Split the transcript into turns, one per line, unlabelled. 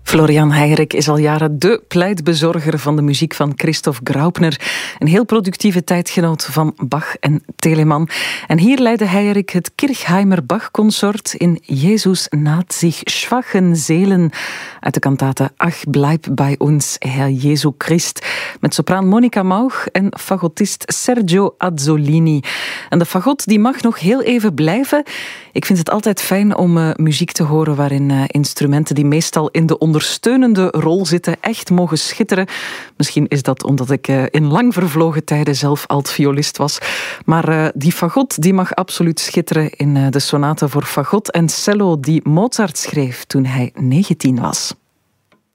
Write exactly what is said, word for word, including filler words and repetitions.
Florian Heijerijk is al jaren de pleitbezorger van de muziek van Christoph Graupner. Een heel productieve tijdgenoot van Bach en Telemann. En hier leidde Heijerijk het Kirchheimer Bach-consort in Jezus naht sich schwachen Seelen uit de kantate Ach, bleib bei uns, Herr Jesu Christ, met sopraan Monica Mauch en fagotist Sergio Azzolini. En de fagot die mag nog heel even blijven. Ik vind het altijd fijn om uh, muziek te horen waarin uh, instrumenten die meestal in de ondersteunende rol zitten echt mogen schitteren. Misschien is dat omdat ik uh, in lang vervlogen tijden zelf alt-violist was. Maar uh, die fagot die mag absoluut schitteren in uh, de sonate voor fagot en cello die Mozart schreef toen hij negentien was.